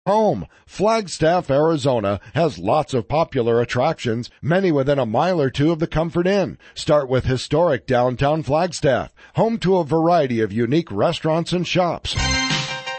Home. Flagstaff, Arizona has lots of popular attractions, many within a mile or two of the Comfort Inn. Start with historic downtown Flagstaff, home to a variety of unique restaurants and shops.